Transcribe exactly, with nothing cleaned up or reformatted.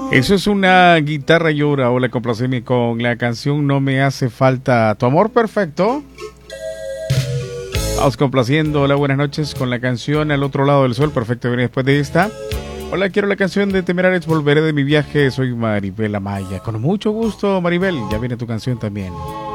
Eso es una guitarra llora. Hola, complaceme con la canción No me hace falta tu amor. Perfecto. Vamos complaciendo. Hola, buenas noches con la canción Al otro lado del sol. Perfecto, viene después de esta. Hola, quiero la canción de Temerarios, Volveré de mi viaje. Soy Maribel Amaya. Con mucho gusto, Maribel. Ya viene tu canción también.